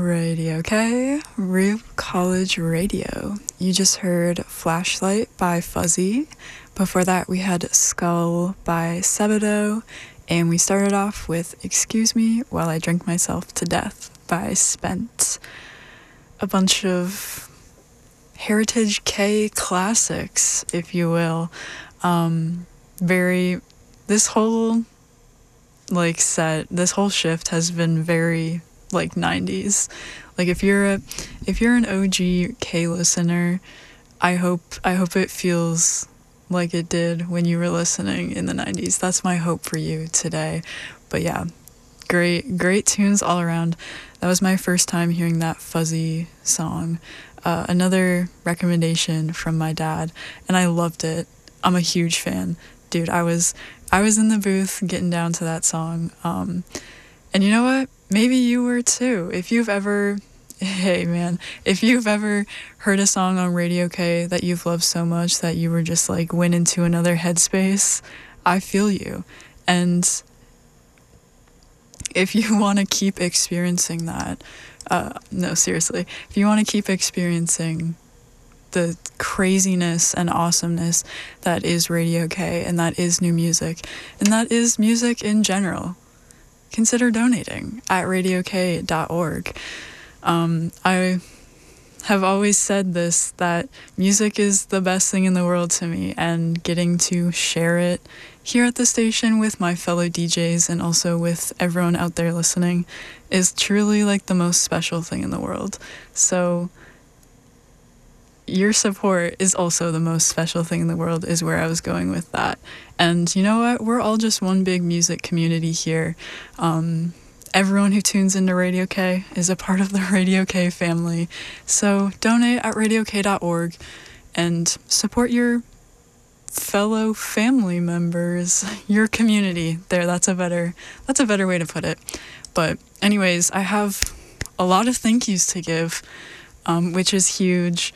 Radio K, Real College Radio. You just heard Flashlight by Fuzzy. Before that, we had Skull by Sebadoh. And we started off with Excuse Me While I Drink Myself to Death by Spent. A bunch of Heritage K classics, if you will. This whole this whole shift has been very 90s. If you're an OG K listener, I hope it feels like it did when you were listening in the 90s. That's my hope for you today. But yeah, great tunes all around. That was my first time hearing that Fuzzy song. Another recommendation from my dad, and I loved it. I'm a huge fan. Dude, I was in the booth getting down to that song. And you know what? Maybe you were too. If you've ever heard a song on Radio K that you've loved so much that you were just went into another headspace, I feel you. And if you want to keep experiencing that, no, seriously, if you want to keep experiencing the craziness and awesomeness that is Radio K, and that is new music, and that is music in general, consider donating at radiok.org. I have always said this, that music is the best thing in the world to me, and getting to share it here at the station with my fellow DJs and also with everyone out there listening is truly the most special thing in the world. So your support is also the most special thing in the world, is where I was going with that. And you know what? We're all just one big music community here. Everyone who tunes into Radio K is a part of the Radio K family. So donate at radiok.org and support your fellow family members, your community. That's a better way to put it. But anyways, I have a lot of thank yous to give, which is huge.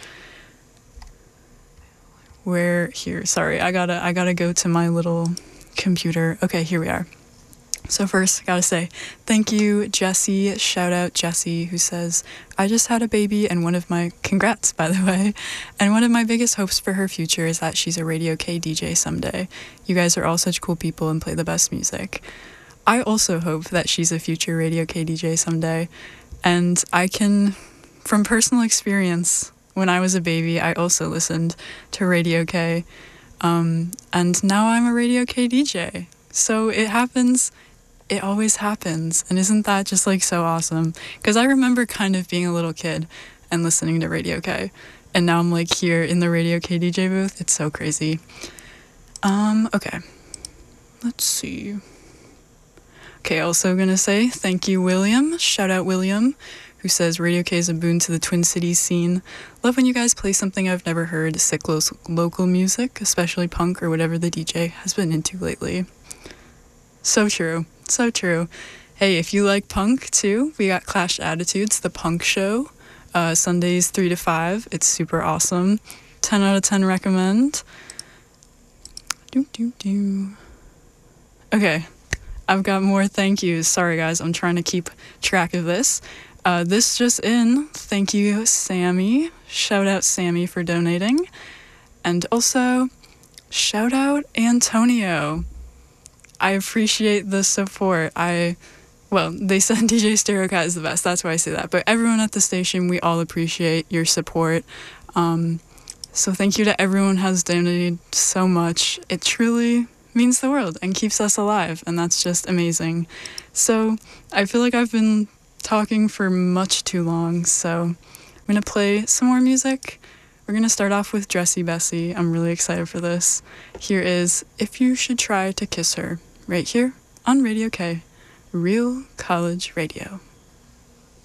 Sorry, I gotta go to my little computer. Okay, here we are. So first, I gotta say, thank you, Jessie. Shout out Jessie, who says, I just had a baby, and congrats, by the way, and one of my biggest hopes for her future is that she's a Radio K DJ someday. You guys are all such cool people and play the best music. I also hope that she's a future Radio K DJ someday, and I can, from personal experience, when I was a baby, I also listened to Radio K, and now I'm a Radio K DJ. So it happens. It always happens. And isn't that just so awesome? Because I remember kind of being a little kid and listening to Radio K. And now I'm here in the Radio K DJ booth. It's so crazy. Okay. Let's see. Okay, also gonna say thank you, William. Shout out William, who says Radio K is a boon to the Twin Cities scene. Love when you guys play something I've never heard. Sick local music, especially punk or whatever the DJ has been into lately. So true. So true. Hey, if you like punk too, we got Clash Attitudes, the punk show, Sundays 3 to 5. It's super awesome. 10 out of 10 recommend. Okay, I've got more thank yous. Sorry guys, I'm trying to keep track of this. This just in, thank you, Sammy. Shout out Sammy for donating. And also, shout out Antonio. I appreciate the support. They said DJ Stereocat is the best. That's why I say that. But everyone at the station, we all appreciate your support. So thank you to everyone who has donated so much. It truly means the world and keeps us alive. And that's just amazing. So I feel like I've been talking for much too long. So I'm going to play some more music. We're going to start off with Dressy Bessie. I'm really excited for this. Here is If You Should Try to Kiss Her, right here on Radio K, Real College Radio.